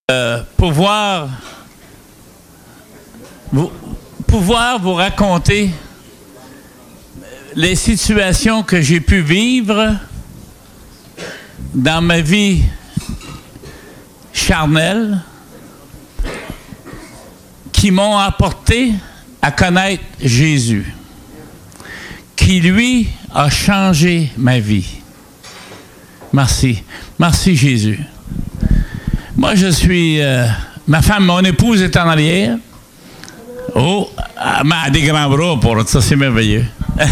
pouvoir vous raconter les situations que j'ai pu vivre dans ma vie charnelle qui m'ont apporté à connaître Jésus, qui, lui, a changé ma vie. Merci. Merci, Jésus. Moi, je suis... ma femme, mon épouse est en arrière. Oh, elle a des grands bras pour ça, c'est merveilleux.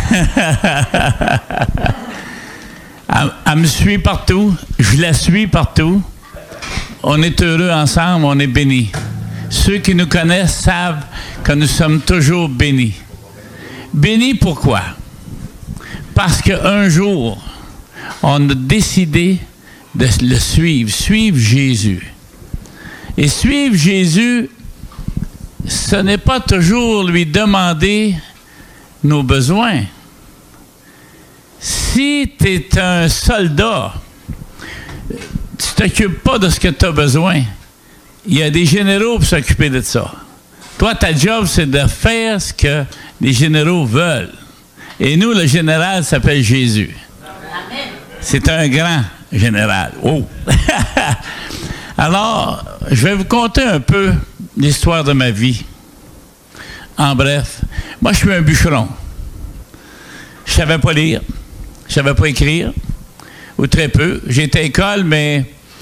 Elle me suit partout, je la suis partout. On est heureux ensemble, on est bénis. Ceux qui nous connaissent savent que nous sommes toujours bénis. Bénis pourquoi? Parce qu'un jour, on a décidé de le suivre Jésus. Et suivre Jésus, ce n'est pas toujours lui demander nos besoins. Si tu es un soldat, tu ne t'occupes pas de ce que tu as besoin. Il y a des généraux pour s'occuper de ça. Toi, ta job, c'est de faire ce que les généraux veulent. Et nous, le général s'appelle Jésus. Amen. C'est un grand général. Oh! Alors, je vais vous conter un peu l'histoire de ma vie. En bref, moi, je suis un bûcheron. Je ne savais pas lire, je ne savais pas écrire, ou très peu. J'étais à l'école, mais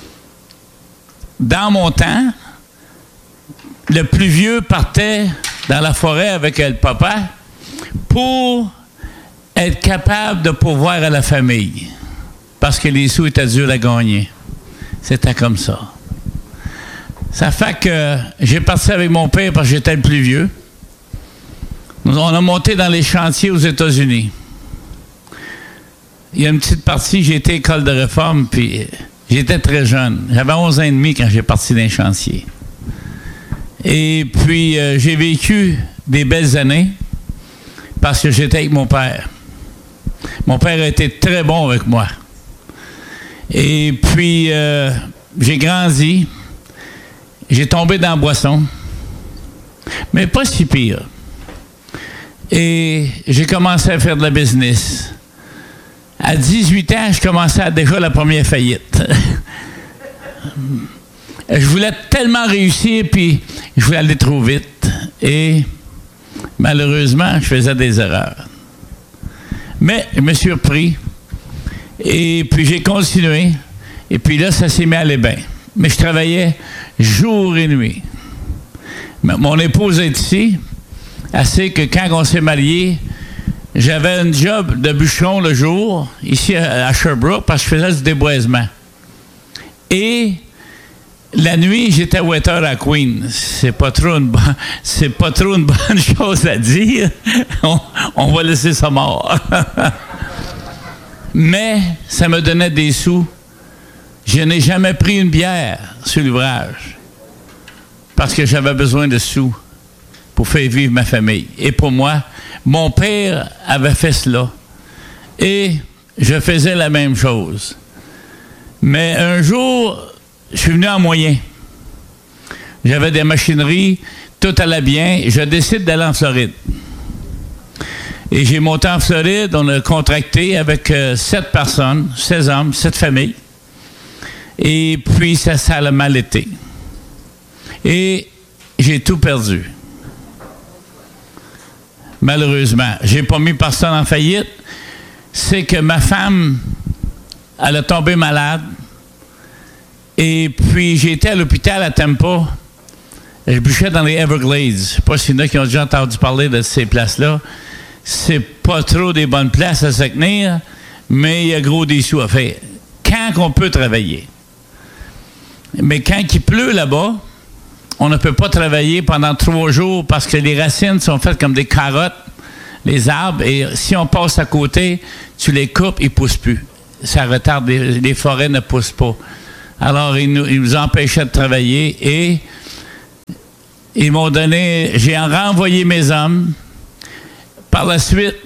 dans mon temps, le plus vieux partait dans la forêt avec le papa pour être capable de pourvoir à la famille. Parce que les sous étaient durs à gagner. C'était comme ça. Ça fait que j'ai parti avec mon père parce que j'étais le plus vieux. On a monté dans les chantiers aux États-Unis. Il y a une petite partie, j'ai été à l'école de réforme, puis j'étais très jeune. J'avais 11 ans et demi quand j'ai parti dans les chantiers. Et puis, j'ai vécu des belles années parce que j'étais avec mon père. Mon père a été très bon avec moi. Et puis, j'ai grandi. J'ai tombé dans la boisson. Mais pas si pire. Et j'ai commencé à faire de la business. À 18 ans, je commençais à déjà la première faillite. Je voulais tellement réussir, puis je voulais aller trop vite. Et malheureusement, je faisais des erreurs. Mais je me suis repris. Et puis j'ai continué. Et puis là, ça s'est mis à aller bien. Mais je travaillais jour et nuit. Mon épouse est ici. Elle sait que quand on s'est mariés, j'avais un job de bûcheron le jour, ici à Sherbrooke, parce que je faisais du déboisement. Et la nuit, j'étais waiter à Queen. C'est pas trop une bonne chose à dire. On va laisser ça mort. Mais ça me donnait des sous. Je n'ai jamais pris une bière sur l'ouvrage parce que j'avais besoin de sous pour faire vivre ma famille. Et pour moi, mon père avait fait cela. Et je faisais la même chose. Mais un jour, je suis venu en moyen. J'avais des machineries, tout allait bien. Je décide d'aller en Floride. Et j'ai monté en Floride, on a contracté avec 7 personnes, 16 hommes, 7 familles. Et puis, ça a mal été. Et j'ai tout perdu. Malheureusement. J'ai pas mis personne en faillite. C'est que ma femme, elle a tombé malade. Et puis, j'ai été à l'hôpital à Tampa. Je bûchais dans les Everglades. Je ne sais pas s'il y en a qui ont déjà entendu parler de ces places-là. C'est pas trop des bonnes places à se tenir, mais il y a gros des sous à faire. Quand on peut travailler. Mais quand il pleut là-bas, on ne peut pas travailler pendant 3 jours parce que les racines sont faites comme des carottes, les arbres, et si on passe à côté, tu les coupes, ils ne poussent plus. Ça retarde, les forêts ne poussent pas. Alors, ils nous empêchaient de travailler et ils m'ont donné, j'ai renvoyé mes hommes. Par la suite,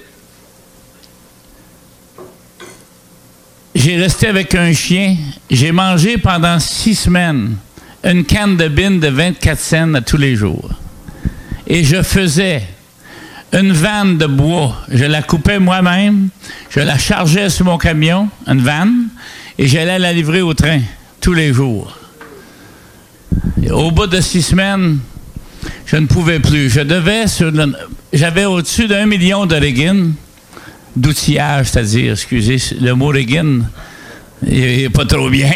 j'ai resté avec un chien. J'ai mangé pendant 6 semaines une canne de bine de 24 cents à tous les jours. Et je faisais une vanne de bois. Je la coupais moi-même, je la chargeais sur mon camion, une vanne, et j'allais la livrer au train tous les jours. Et au bout de 6 semaines, je ne pouvais plus. J'avais au-dessus d'1 million de riggins, d'outillage, c'est-à-dire, excusez, le mot riggin, il n'est pas trop bien.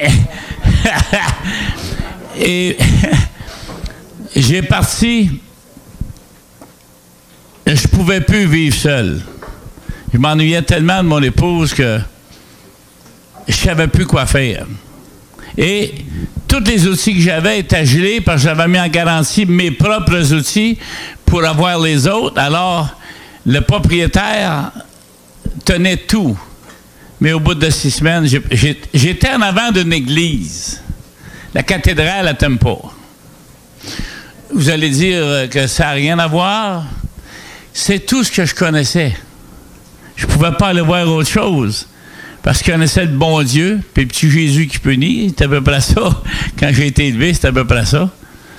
Et j'ai parti. Je ne pouvais plus vivre seul. Je m'ennuyais tellement de mon épouse que je ne savais plus quoi faire. Et tous les outils que j'avais étaient gelés parce que j'avais mis en garantie mes propres outils pour avoir les autres. Alors, le propriétaire tenait tout. Mais au bout de 6 semaines, j'étais en avant d'une église. La cathédrale à Tempo. Vous allez dire que ça n'a rien à voir. C'est tout ce que je connaissais. Je ne pouvais pas aller voir autre chose. Parce que je connaissais le bon Dieu, puis le petit Jésus qui punit, c'était à peu près ça. Quand j'ai été élevé, c'était à peu près ça.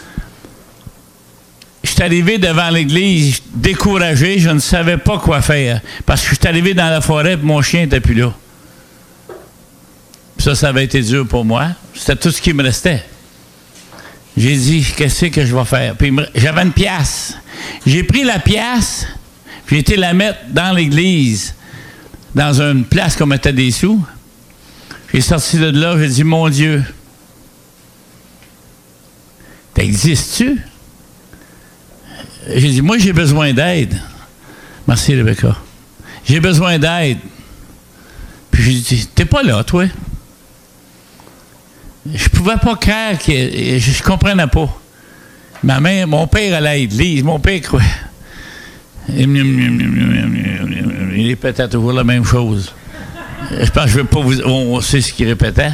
Je suis arrivé devant l'église découragé, je ne savais pas quoi faire. Parce que je suis arrivé dans la forêt, et mon chien n'était plus là. Ça avait été dur pour moi. C'était tout ce qui me restait. J'ai dit, qu'est-ce que je vais faire? Puis j'avais une pièce. J'ai pris la pièce, puis j'ai été la mettre dans l'église, dans une place qu'on mettait des sous. J'ai sorti de là, j'ai dit, mon Dieu, t'existes-tu? J'ai dit, moi, j'ai besoin d'aide. Merci, Rebecca. J'ai besoin d'aide. Puis j'ai dit, t'es pas là, toi? Je pouvais pas croire que je comprenais pas. Ma mère, mon père allait à l'église, mon père quoi? Il répétait toujours la même chose. Je pense que je ne vais pas vous... On sait ce qu'il répétait.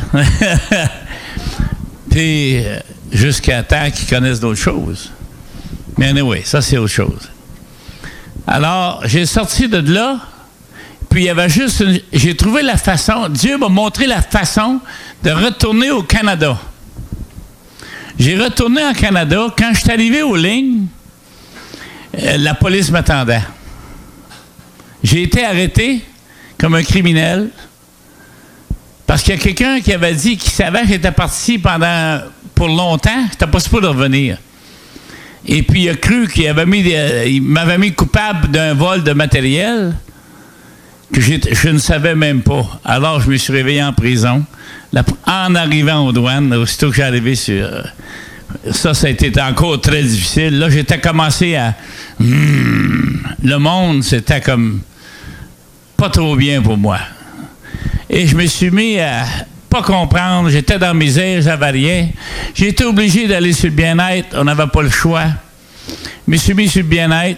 Puis, jusqu'à temps qu'ils connaissent d'autres choses. Mais anyway, ça c'est autre chose. Alors, j'ai sorti de là, puis il y avait juste... J'ai trouvé la façon... Dieu m'a montré la façon de retourner au Canada. J'ai retourné au Canada. Quand je suis arrivé aux lignes, la police m'attendait. J'ai été arrêté comme un criminel parce qu'il y a quelqu'un qui avait dit qu'il savait que j'étais parti pour longtemps, j'étais pas supposé revenir. Et puis il a cru qu'il m'avait mis coupable d'un vol de matériel que je ne savais même pas. Alors je me suis réveillé en prison. En arrivant aux douanes, aussitôt que j'ai arrivé sur... ça a été encore très difficile. Là, j'étais commencé à... le monde, c'était comme... pas trop bien pour moi. Et je me suis mis à pas comprendre. J'étais dans mes airs, j'avais rien. J'ai été obligé d'aller sur le bien-être. On n'avait pas le choix. Je me suis mis sur le bien-être.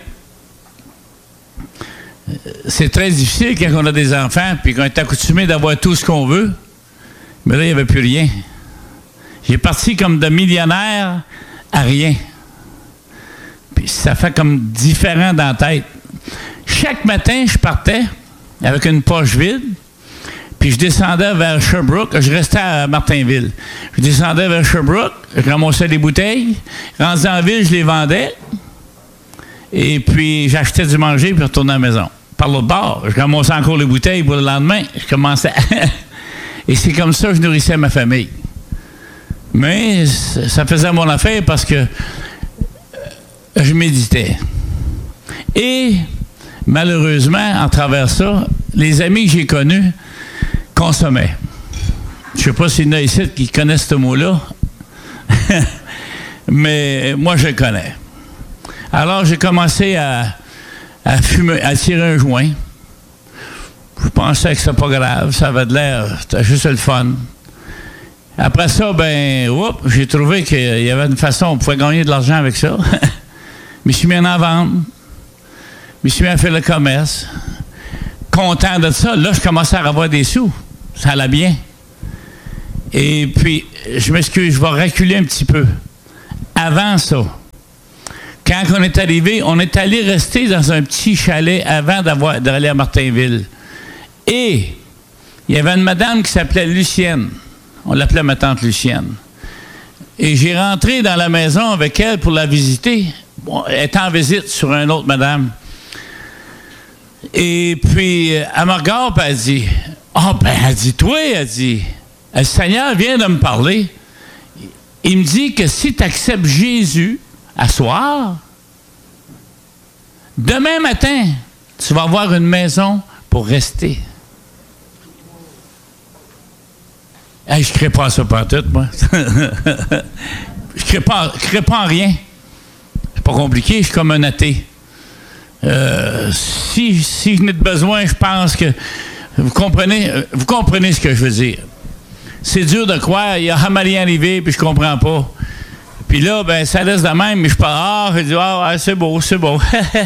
C'est très difficile quand on a des enfants puis qu'on est accoutumé d'avoir tout ce qu'on veut. Mais là, il n'y avait plus rien. J'ai parti comme de millionnaire à rien. Puis ça fait comme différent dans la tête. Chaque matin, je partais avec une poche vide, puis je descendais vers Sherbrooke. Je restais à Martinville. Je descendais vers Sherbrooke, je ramassais des bouteilles. Rendu en ville, je les vendais. Et puis, j'achetais du manger, puis je retournais à la maison. Par l'autre bord, je ramassais encore les bouteilles pour le lendemain. Je commençais... Et c'est comme ça que je nourrissais ma famille. Mais ça faisait mon affaire parce que je méditais. Et malheureusement, en travers ça, les amis que j'ai connus consommaient. Je ne sais pas s'il y en a ici qui connaissent ce mot-là, mais moi, je le connais. Alors, j'ai commencé à fumer, à tirer un joint. Je pensais que c'était pas grave, ça avait de l'air, c'était juste le fun. Après ça, j'ai trouvé qu'il y avait une façon, on pouvait gagner de l'argent avec ça. Je me suis mis à en vendre. Je me suis mis à faire le commerce. Content de ça, là, je commençais à avoir des sous. Ça allait bien. Et puis, je m'excuse, je vais reculer un petit peu. Avant ça, quand on est arrivé, on est allé rester dans un petit chalet avant d'aller à Martinville. Et il y avait une madame qui s'appelait Lucienne. On l'appelait ma tante Lucienne. Et j'ai rentré dans la maison avec elle pour la visiter. Bon, elle était en visite sur une autre madame. Et puis, elle me regarde et elle dit, « Ah, ben, elle dit, toi, elle dit, le Seigneur vient de me parler. Il me dit que si tu acceptes Jésus à soir, demain matin, tu vas avoir une maison pour rester. » Hey, je ne crée pas à ça pantoute, moi. Je ne crée pas en rien. C'est pas compliqué, je suis comme un athée. Si je n'ai de besoin, je pense que vous comprenez ce que je veux dire. C'est dur de croire, il y a jamais rien arrivé, puis je comprends pas. Puis là, ben, ça laisse de même, mais je pars, je dis, ah, c'est beau, c'est beau.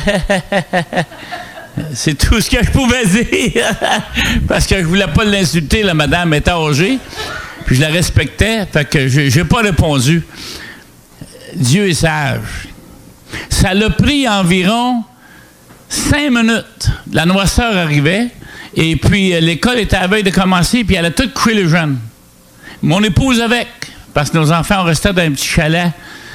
C'est tout ce que je pouvais dire. Parce que je voulais pas l'insulter, la madame était âgée, puis je la respectais, fait que j'ai pas répondu. Dieu est sage. Ça l'a pris environ 5 minutes. La noirceur arrivait, et puis l'école était à la veille de commencer, puis elle a tout couché les jeunes. Mon épouse avec, parce que nos enfants restaient dans un petit chalet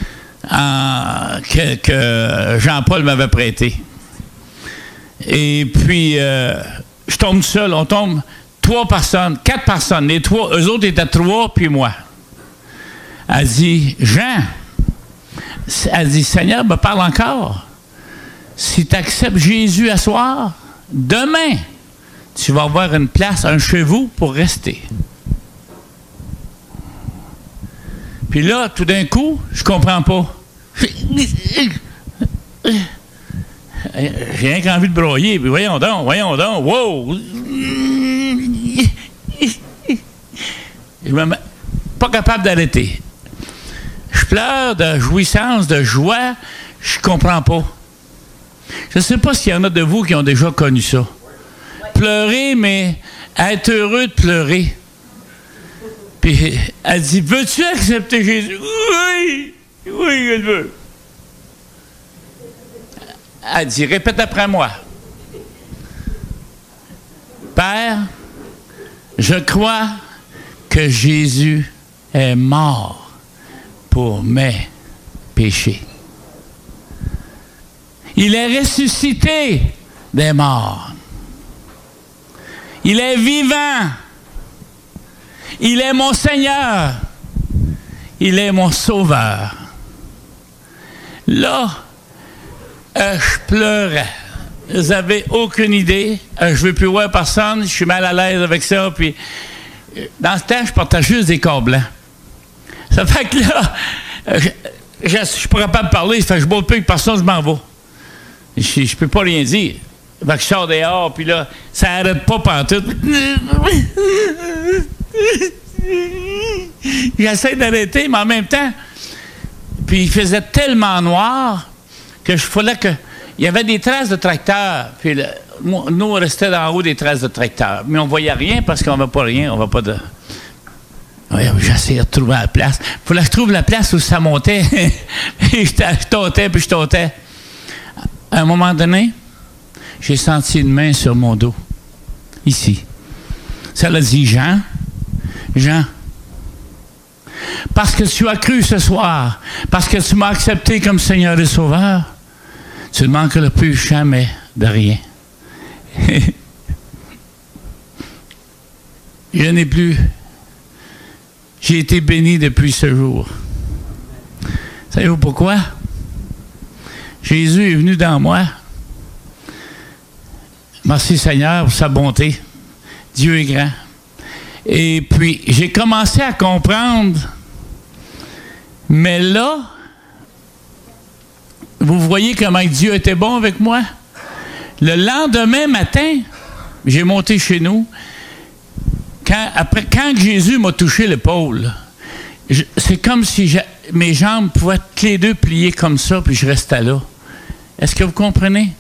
que Jean-Paul m'avait prêté. Et puis, je tombe seul. On tombe 4 personnes. Les 3, eux autres étaient 3, puis moi. Elle dit, Jean, elle dit, Seigneur me parle encore. Si tu acceptes Jésus à soir, demain, tu vas avoir une place, un chez vous pour rester. Puis là, tout d'un coup, je comprends pas. J'ai rien qu'envie de broyer, puis voyons donc, wow! Je me mets pas capable d'arrêter. Je pleure de jouissance, de joie, je comprends pas. Je ne sais pas s'il y en a de vous qui ont déjà connu ça. Pleurer, mais être heureux de pleurer. Puis elle dit, veux-tu accepter Jésus? Oui, je le veux. Elle dit, répète après moi. Père, je crois que Jésus est mort pour mes péchés. Il est ressuscité des morts. Il est vivant. Il est mon Seigneur. Il est mon Sauveur. Là, je pleurais. Vous n'avez aucune idée. Je ne veux plus voir personne. Je suis mal à l'aise avec ça. Puis, dans ce temps, je portais juste des corps blancs. Ça fait que là, je ne suis pas capable de parler. Ça fait que je ne bois plus que personne, je m'en vais. Je ne peux pas rien dire. Fait que je sors dehors, puis là, ça n'arrête pas pantoute. J'essaie d'arrêter, mais en même temps, puis il faisait tellement noir que je fallait que... Il y avait des traces de tracteur, puis nous, on restait en haut des traces de tracteur. Mais on ne voyait rien parce qu'on ne voit pas rien, on ne voit pas de... Ouais, j'essayais de trouver la place. Il fallait que je trouve la place où ça montait. Et je tâtais, puis je tâtais. À un moment donné, j'ai senti une main sur mon dos, ici. Ça l'a dit, Jean, parce que tu as cru ce soir, parce que tu m'as accepté comme Seigneur et Sauveur, tu ne manqueras plus jamais de rien. Je n'ai plus. J'ai été béni depuis ce jour. Savez-vous pourquoi? Jésus est venu dans moi. Merci Seigneur pour sa bonté. Dieu est grand. Et puis, j'ai commencé à comprendre. Mais là, vous voyez comment Dieu était bon avec moi? Le lendemain matin, j'ai monté chez nous. Quand Jésus m'a touché l'épaule, c'est comme si mes jambes pouvaient toutes les deux plier comme ça, puis je restais là. Est-ce que vous comprenez?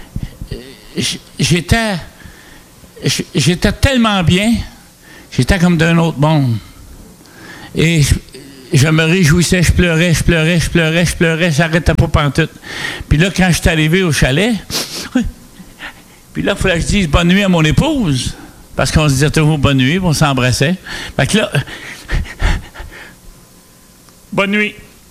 J'étais tellement bien, j'étais comme d'un autre monde. Et je me réjouissais, je pleurais, j'arrêtais pas pantoute. Puis là, quand je suis arrivé au chalet, puis là, il fallait que je dise bonne nuit à mon épouse, parce qu'on se disait toujours bonne nuit, puis on s'embrassait. Fait que là, Bonne nuit.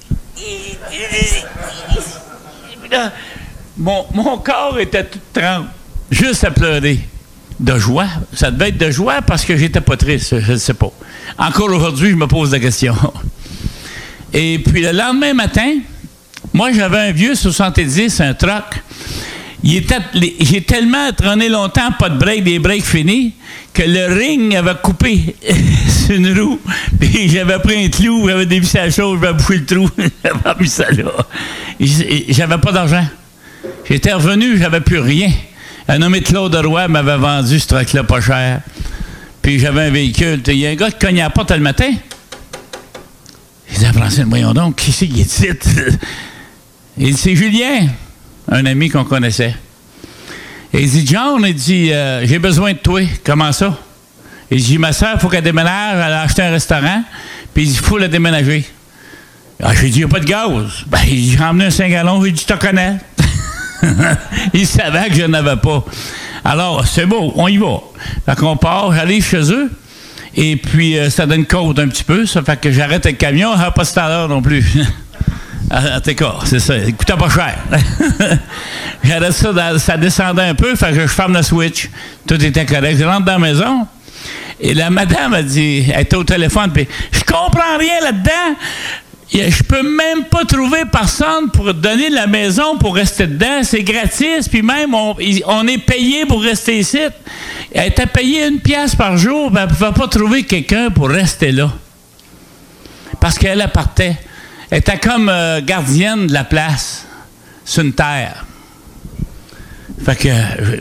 Mon corps était tout trempe, juste à pleurer. De joie. Ça devait être de joie parce que j'étais pas triste, je ne sais pas. Encore aujourd'hui, je me pose la question. Et puis le lendemain matin, moi j'avais un vieux 70, un truck. J'ai tellement traîné longtemps, pas de break, des breaks finis, que le ring avait coupé sur une roue. Puis j'avais pris un clou, j'avais dévissé la chose, j'avais bouché le trou, j'avais mis ça là. J'avais pas d'argent. J'étais revenu, j'avais plus rien. Un nommé Claude Roy m'avait vendu ce truck-là pas cher. Puis j'avais un véhicule. Il y a un gars qui cognait à la porte le matin. Il dit à Francine, voyons donc, qui c'est qui est ici? Il dit, c'est Julien, un ami qu'on connaissait. Et il dit, John, il dit, j'ai besoin de toi. Comment ça? Il dit, ma soeur, il faut qu'elle déménage, elle a acheté un restaurant, puis il dit, il faut la déménager. Ah, j'ai dit, il n'y a pas de gaz. Ben, il dit, j'ai emmené un 5 gallons, j'ai dit, je te connais. Il savait que je n'avais pas. Alors, c'est beau, on y va. Fait qu'on part, j'arrive chez eux, et puis ça donne côte un petit peu, ça fait que j'arrête le camion, pas tout à l'heure non plus. En tout cas, c'est ça, il coûtait pas cher. J'arrête ça, ça descendait un peu, fait que je ferme le switch. Tout était correct. Je rentre dans la maison, et la madame a dit, elle était au téléphone, puis je comprends rien là-dedans. Je peux même pas trouver personne pour donner la maison pour rester dedans. C'est gratis. Puis même, on est payé pour rester ici. Elle était payée 1 pièce par jour. Ben, elle ne pouvait pas trouver quelqu'un pour rester là. Parce qu'elle partait. Elle était comme gardienne de la place sur une terre. Fait que...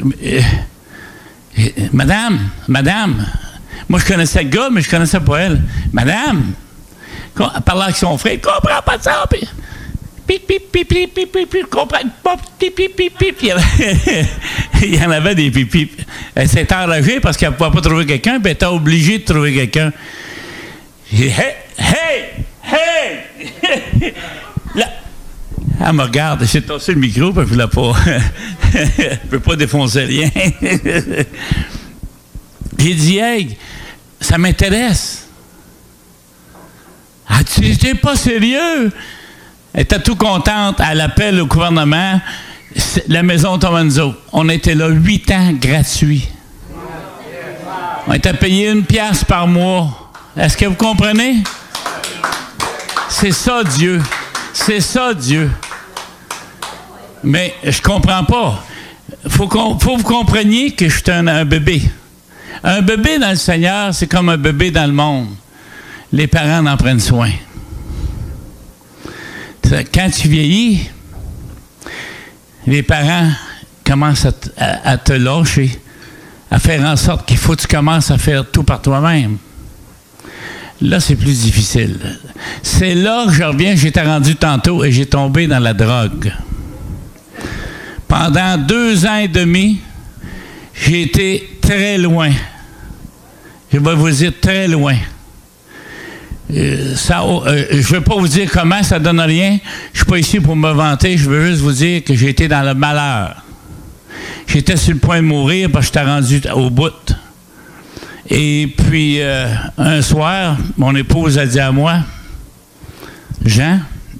Madame, moi je connaissais le gars, mais je connaissais pas elle. Madame... Elle parlait avec son frère, « comprends pas ça! » Puis, pip, pip, pip, pip, pip, pip, pip, comprends pas, pip, pip, pip, pip. Il y en avait des pip, pip. Elle s'est enragée parce qu'elle ne pouvait pas trouver quelqu'un, puis elle était obligée de trouver quelqu'un. J'ai dit, « Hey! » Là, elle me regarde, j'ai tossé le micro, puis je ne peux pas défoncer rien. J'ai dit, « Hey, ça m'intéresse. » Ah, tu n'es pas sérieux? Elle était tout contente. Elle appelle au gouvernement. La maison Tomanzo. On était là 8 ans gratuits. On était payé 1 pièce par mois. Est-ce que vous comprenez? C'est ça, Dieu. C'est ça, Dieu. Mais je comprends pas. Faut que vous compreniez que je suis un bébé. Un bébé dans le Seigneur, c'est comme un bébé dans le monde. Les parents en prennent soin. Quand tu vieillis, les parents commencent à te lâcher, à faire en sorte qu'il faut que tu commences à faire tout par toi-même. Là, c'est plus difficile. C'est là que je reviens, j'étais rendu tantôt et j'ai tombé dans la drogue. Pendant 2 ans et demi, j'ai été très loin. Je vais vous dire très loin. Je ne veux pas vous dire comment, ça ne donne rien. Je ne suis pas ici pour me vanter, je veux juste vous dire que j'ai été dans le malheur. J'étais sur le point de mourir parce que j'étais rendu au bout. Et puis, un soir, mon épouse a dit à moi, « Jean,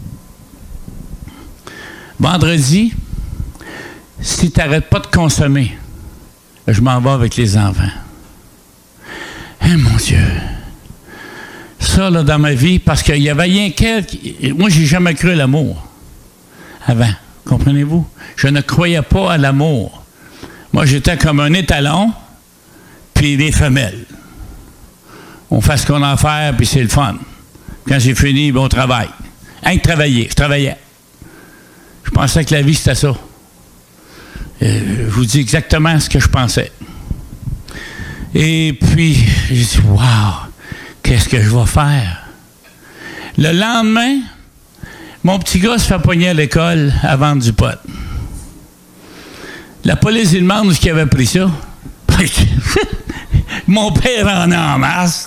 vendredi, si tu n'arrêtes pas de consommer, je m'en vais avec les enfants. » Eh mon Dieu! Ça, là, dans ma vie, parce qu'il y avait rien qu'elle... Moi, j'ai jamais cru à l'amour avant, comprenez-vous? Je ne croyais pas à l'amour. Moi, j'étais comme un étalon, puis des femelles. On fait ce qu'on a à faire, puis c'est le fun. Quand j'ai fini, on travaille. Hein, je travaillais. Je pensais que la vie, c'était ça. Je vous dis exactement ce que je pensais. Et puis, j'ai dit, « Wow! Qu'est-ce que je vais faire? » Le lendemain, mon petit gars se fait pogner à l'école à vendre du pot. La police, il demande où est-ce qu'il avait pris ça. Mon père en a en masse.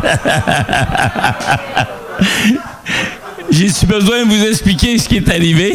J'ai-tu besoin de vous expliquer ce qui est arrivé?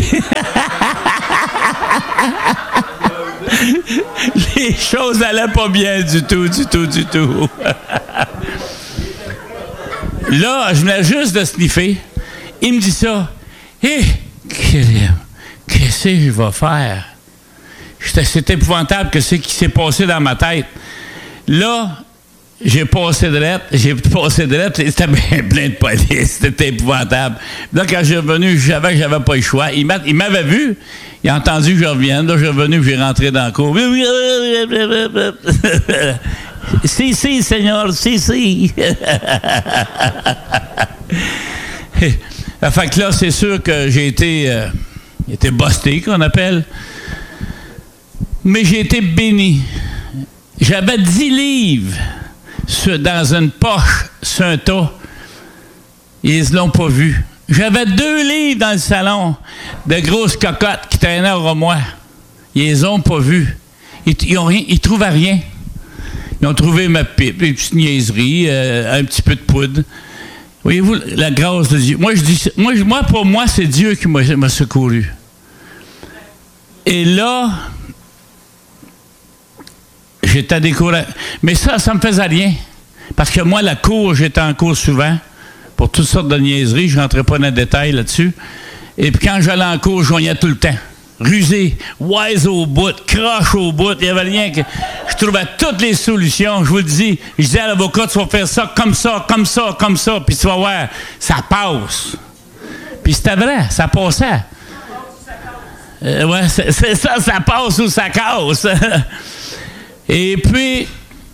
Les choses n'allaient pas bien du tout. Là, je venais juste de sniffer. il me dit ça. Hé, qu'est-ce que je vais faire? C'est épouvantable que ce qui s'est passé dans ma tête. Là, j'ai passé de lettres, c'était bien plein de police, c'était épouvantable. Là, quand j'ai revenu, je savais que j'avais pas le choix. Il m'avait vu, il a entendu que je revienne. Là, je suis revenu, j'ai rentré dans le cour. Si, Seigneur, si. Fait que là, c'est sûr que j'ai été busté, qu'on appelle. Mais j'ai été béni. J'avais 10 livres dans une poche sur un tas. Ils ne l'ont pas vu. J'avais 2 livres dans le salon de grosses cocottes qui traînaient au remois. Ils les ont pas vus. Ils trouvaient rien. Ils ont trouvé ma pipe, des petites niaiseries, un petit peu de poudre. Voyez-vous, la grâce de Dieu. Pour moi, c'est Dieu qui m'a secouru. Et là, j'étais découragé. Mais ça me faisait rien. Parce que moi, la cour, j'étais en cours souvent pour toutes sortes de niaiseries. Je ne rentrais pas dans les détails là-dessus. Et puis quand j'allais en cours, je joignais tout le temps. Rusé, wise au bout, croche au bout. Il n'y avait rien que... Je trouvais toutes les solutions. Je vous le dis. Je disais à l'avocat, tu vas faire ça, comme ça, comme ça, comme ça. Puis tu vas voir, ça passe. Puis c'était vrai, ça passait. Ouais, c'est ça, ça passe ou ça casse. Et puis,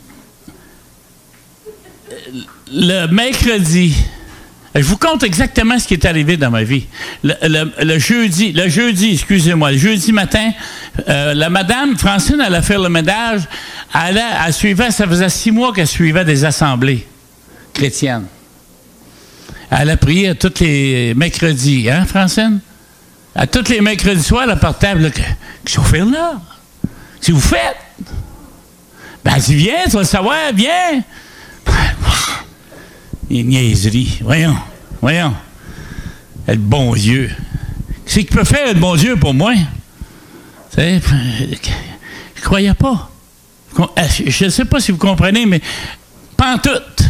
le mercredi, je vous compte exactement ce qui est arrivé dans ma vie. Le jeudi matin, la madame Francine, elle a fait le ménage. Elle suivait, ça faisait 6 mois qu'elle suivait des assemblées chrétiennes. Elle a prié tous les mercredis, hein, Francine? À tous les mercredis soirs, elle partait. Qu'est-ce que vous faites là? Qu'est-ce que vous faites? Ben, elle dit, viens, tu vas le savoir, viens. Les niaiseries. Voyons. Le bon Dieu. Qu'est-ce qu'il peut faire, le bon Dieu, pour moi? Tu sais, je croyais pas. Je ne sais pas si vous comprenez, mais pantoute.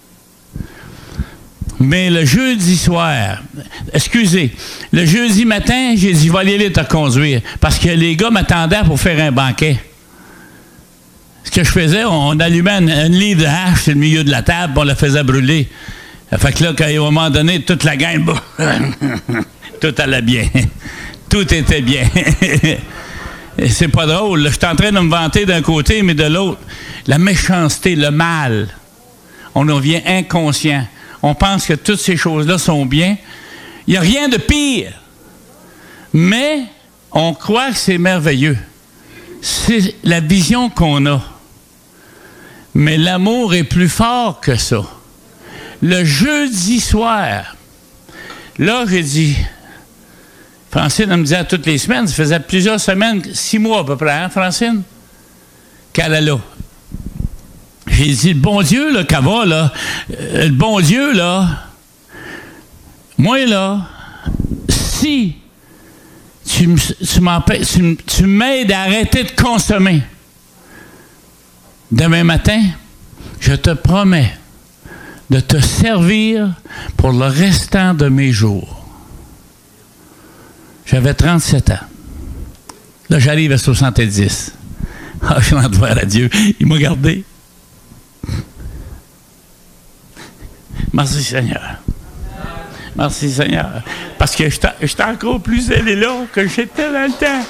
Mais le jeudi soir, le jeudi matin, j'ai dit, je vais aller te conduire. Parce que les gars m'attendaient pour faire un banquet. Ce que je faisais, on allumait une livre de hache sur le milieu de la table, on la faisait brûler. Fait que là, à un moment donné, toute la gang, tout allait bien. Tout était bien. Et c'est pas drôle. Je suis en train de me vanter d'un côté, mais de l'autre, la méchanceté, le mal. On en devient inconscient. On pense que toutes ces choses-là sont bien. Il n'y a rien de pire. Mais on croit que c'est merveilleux. C'est la vision qu'on a. Mais l'amour est plus fort que ça. Le jeudi soir, là, j'ai dit, Francine, elle me disait toutes les semaines, ça faisait plusieurs semaines, 6 mois à peu près, hein, Francine, qu'elle est là. J'ai dit, le bon Dieu, là, qu'elle va, là, le bon Dieu, là, moi, là, si tu m'aides à arrêter de consommer, demain matin, je te promets de te servir pour le restant de mes jours. J'avais 37 ans. Là, j'arrive à 70. Ah, je suis en devant à Dieu. Il m'a gardé. Merci, Seigneur. Merci, Seigneur. Parce que j'étais encore plus zélé là que j'étais dans le temps.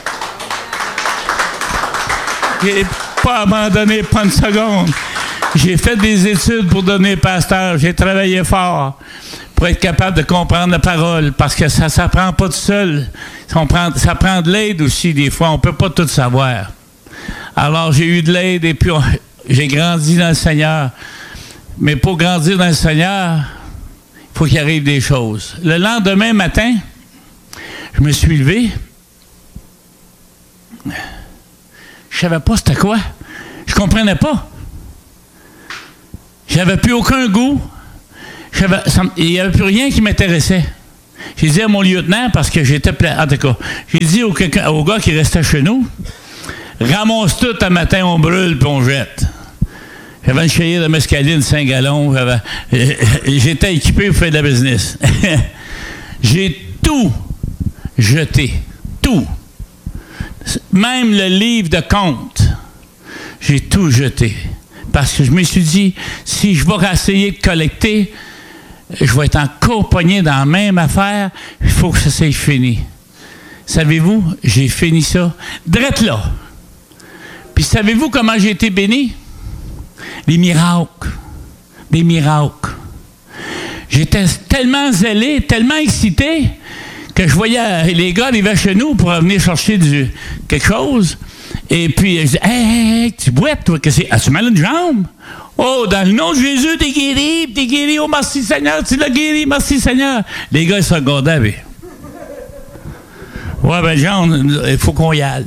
J'ai pas abandonné, pas une seconde. J'ai fait des études pour devenir pasteur. J'ai travaillé fort pour être capable de comprendre la parole, parce que ça ne s'apprend pas tout seul. Ça prend de l'aide aussi, des fois. On ne peut pas tout savoir. Alors, j'ai eu de l'aide et puis j'ai grandi dans le Seigneur. Mais pour grandir dans le Seigneur, il faut qu'il arrive des choses. Le lendemain matin, je me suis levé. Je savais pas c'était quoi. Je comprenais pas. J'avais plus aucun goût. Il n'y avait plus rien qui m'intéressait. J'ai dit à mon lieutenant, parce que j'étais plein. En tout cas, j'ai dit au gars qui restait chez nous, ramasse tout un matin, on brûle puis on jette. J'avais une chérie de mescaline, 5 gallons. J'étais équipé pour faire de la business. J'ai tout jeté. Tout. Même le livre de comptes. J'ai tout jeté. Parce que je me suis dit, si je vais essayer de collecter, je vais être encore pogné dans la même affaire. Il faut que ça soit fini. Savez-vous, j'ai fini ça drette là. Puis savez-vous comment j'ai été béni? Les miracles. Des miracles. J'étais tellement zélé, tellement excité, que je voyais les gars arriver chez nous pour venir chercher quelque chose. Et puis, je dis, hey, tu boites, toi, que c'est? As-tu mal une jambe? Oh, dans le nom de Jésus, t'es guéri, oh, merci Seigneur, tu l'as guéri, merci Seigneur. Les gars, ils se regardaient, mais... Ouais, ben, Jean, il faut qu'on y aille.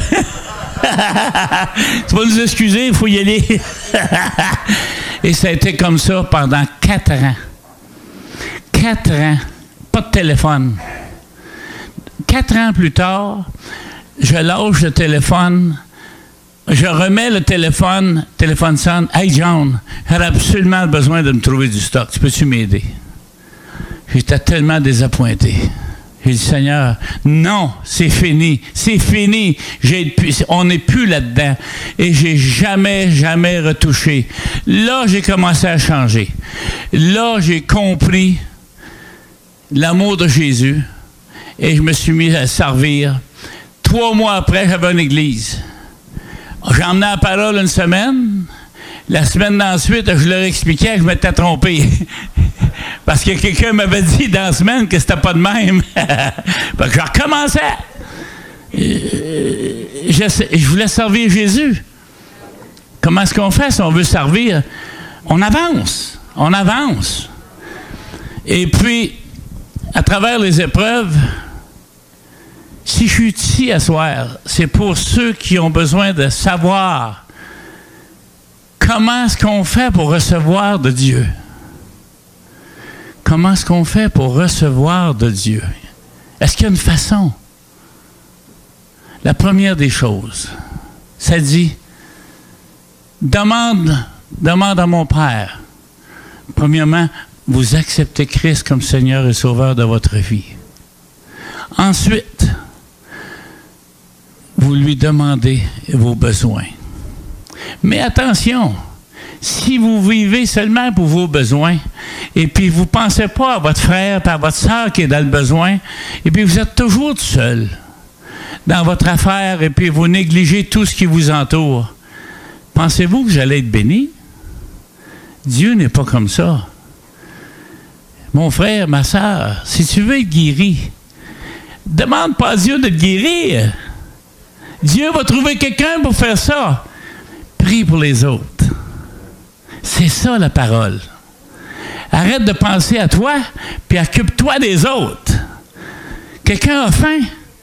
Tu vas nous excuser, il faut y aller. Et ça a été comme ça pendant 4 ans. 4 ans, pas de téléphone. 4 ans plus tard, je lâche le téléphone, je remets le téléphone sonne. Hey John, j'aurais absolument besoin de me trouver du stock. Tu peux-tu m'aider? J'étais tellement désappointé. J'ai dit, Seigneur, non, c'est fini. On n'est plus là-dedans. Et j'ai jamais retouché. Là, j'ai commencé à changer. Là, j'ai compris l'amour de Jésus. Et je me suis mis à servir. 3 mois après, j'avais une église. J'ai emmené la parole une semaine. La semaine d'ensuite, je leur expliquais que je m'étais trompé. Parce que quelqu'un m'avait dit dans la semaine que c'était pas de même. Fait que je recommençais. Je voulais servir Jésus. Comment est-ce qu'on fait si on veut servir? On avance. Et puis, à travers les épreuves, si je suis ici à soir, c'est pour ceux qui ont besoin de savoir comment est-ce qu'on fait pour recevoir de Dieu. Comment est-ce qu'on fait pour recevoir de Dieu? Est-ce qu'il y a une façon? La première des choses, ça dit, demande à mon Père. Premièrement, vous acceptez Christ comme Seigneur et Sauveur de votre vie. Ensuite, vous lui demandez vos besoins. Mais attention, si vous vivez seulement pour vos besoins, et puis vous ne pensez pas à votre frère et à votre sœur qui est dans le besoin, et puis vous êtes toujours tout seul dans votre affaire, et puis vous négligez tout ce qui vous entoure, pensez-vous que vous allez être béni? Dieu n'est pas comme ça. Mon frère, ma sœur, si tu veux être guéri, demande pas à Dieu de te guérir. Dieu va trouver quelqu'un pour faire ça. Prie pour les autres. C'est ça la parole. Arrête de penser à toi, puis occupe-toi des autres. Quelqu'un a faim?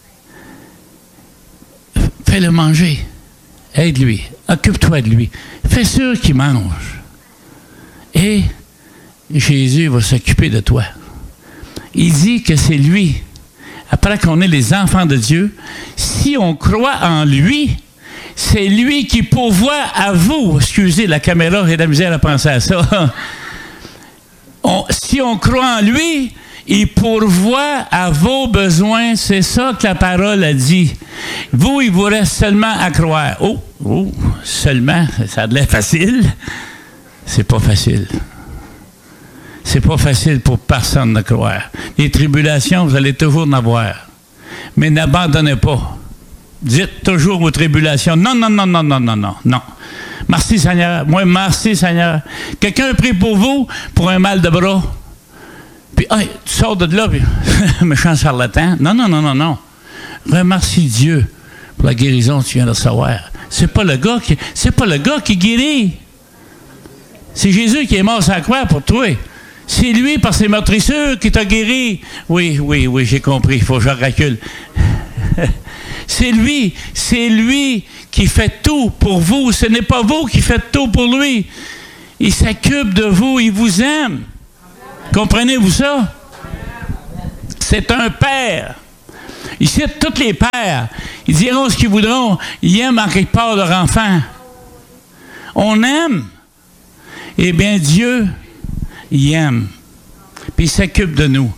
Fais-le manger. Aide-lui. Occupe-toi de lui. Fais sûr qu'il mange. Et Jésus va s'occuper de toi. Il dit que c'est lui, après qu'on est les enfants de Dieu, si on croit en lui, c'est lui qui pourvoit à vous. Excusez, la caméra, j'ai de la misère à penser à ça. Si on croit en lui, il pourvoit à vos besoins. C'est ça que la parole a dit. Vous, il vous reste seulement à croire. Oh, seulement, ça a l'air facile. C'est pas facile. C'est pas facile pour personne de croire. Les tribulations, vous allez toujours en avoir. Mais n'abandonnez pas. Dites toujours vos tribulations. Non. Merci Seigneur. Moi, merci Seigneur. Quelqu'un prie pour vous pour un mal de bras. Puis, tu sors de là, puis, méchant charlatan. Non. Remercie Dieu pour la guérison que tu viens de recevoir. C'est pas le gars qui guérit. C'est Jésus qui est mort sur la croix pour toi. C'est lui, par ses meurtrissures, qui t'a guéri. Oui, j'ai compris. Il faut que je recule. C'est lui qui fait tout pour vous. Ce n'est pas vous qui faites tout pour lui. Il s'occupe de vous, il vous aime. Comprenez-vous ça? C'est un père. Il cite tous les pères. Ils diront ce qu'ils voudront. Ils aiment en quelque part leur enfant. On aime. Eh bien, Dieu, il aime. Puis il s'occupe de nous.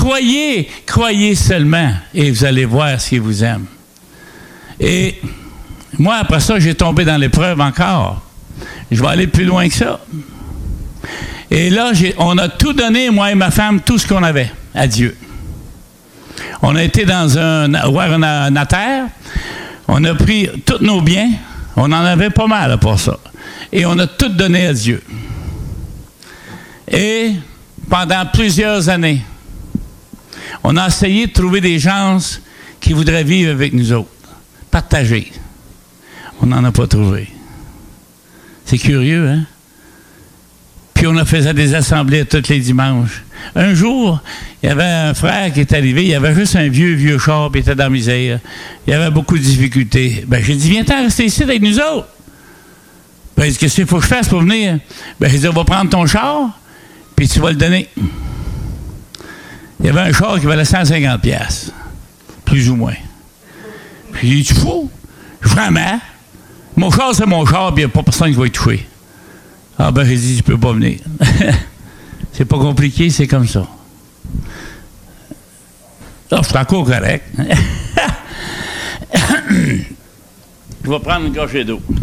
croyez, croyez seulement, et vous allez voir s'il vous aime. Et moi, après ça, j'ai tombé dans l'épreuve encore. Je vais aller plus loin que ça. Et là, on a tout donné, moi et ma femme, tout ce qu'on avait à Dieu. On a été voir un notaire, on a pris tous nos biens, on en avait pas mal pour ça. Et on a tout donné à Dieu. Et pendant plusieurs années, on a essayé de trouver des gens qui voudraient vivre avec nous autres, partager. On n'en a pas trouvé. C'est curieux, hein? Puis on a fait des assemblées tous les dimanches. Un jour, il y avait un frère qui est arrivé, il avait juste un vieux char, puis il était dans la misère. Il y avait beaucoup de difficultés. Ben, j'ai dit, viens-t'en rester ici avec nous autres. Ben, il dit, qu'est-ce qu'il faut que je fasse pour venir? Ben, j'ai dit, on va prendre ton char, puis tu vas le donner. Il y avait un char qui valait 150 $, plus ou moins. Puis il dit, tu fous? Vraiment? Mon char, c'est mon char, puis il n'y a pas personne qui va y toucher. Ah ben, j'ai dit, je peux pas venir. C'est pas compliqué, c'est comme ça. Là, je suis encore correct. Je vais prendre une gorgée d'eau.